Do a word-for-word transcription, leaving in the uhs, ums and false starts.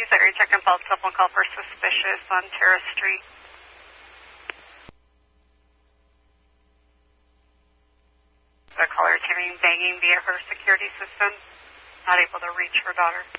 area check and fault cell phone call for suspicious on Terrace Street. The caller is hearing banging via her security system, not able to reach her daughter.